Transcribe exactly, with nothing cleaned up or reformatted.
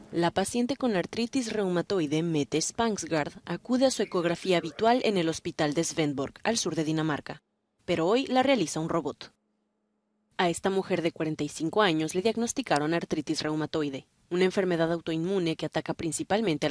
La paciente con artritis reumatoide Mette Spangsgaard acude a su ecografía habitual en el hospital de Svendborg, al sur de Dinamarca, pero hoy la realiza un robot. A esta mujer de cuarenta y cinco años le diagnosticaron artritis reumatoide, una enfermedad autoinmune que ataca principalmente a